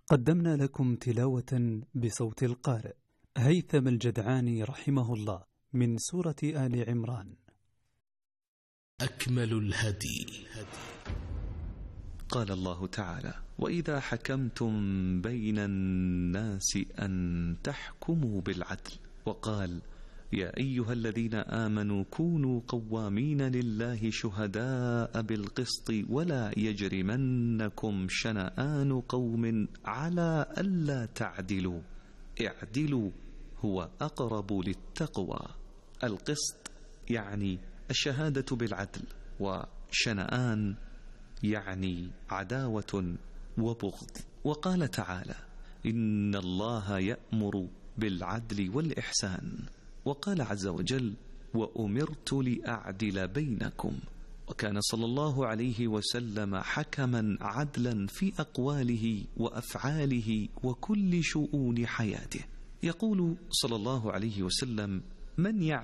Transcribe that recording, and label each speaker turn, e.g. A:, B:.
A: قدمنا لكم تلاوة بصوت القارئ هيثم الجدعاني رحمه الله من سورة آل عمران.
B: أكمل الهدي.
C: قال الله تعالى: وإذا حكمتم بين الناس أن تحكموا بالعدل. وقال: يا أيها الذين آمنوا كونوا قوامين لله شهداء بالقسط ولا يجرمنكم شنآن قوم على ألا تعدلوا اعدلوا هو أقرب للتقوى. القسط يعني الشهادة بالعدل، وشنآن يعني عداوة وبغض. وقال تعالى: إن الله يأمر بالعدل والإحسان. وقال عز وجل: وأمرت لأعدل بينكم. وكان صلى الله عليه وسلم حكما عدلا في أقواله وأفعاله وكل شؤون حياته. يقول صلى الله عليه وسلم: من